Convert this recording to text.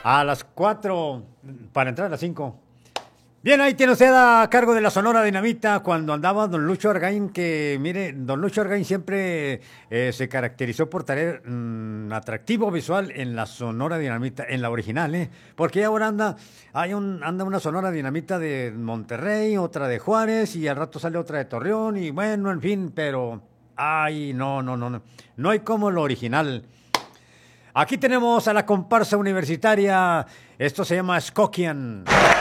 A las 4 para entrar a las 5. Bien, ahí tiene usted a cargo de la Sonora Dinamita cuando andaba don Lucho Argaín, que mire, don Lucho Argaín siempre se caracterizó por tener atractivo visual en la Sonora Dinamita, en la original, ¿eh? Porque ahora anda una Sonora Dinamita de Monterrey, otra de Juárez y al rato sale otra de Torreón y bueno, en fin, pero, ay, no hay como lo original. Aquí tenemos a la comparsa universitaria, esto se llama Skokian.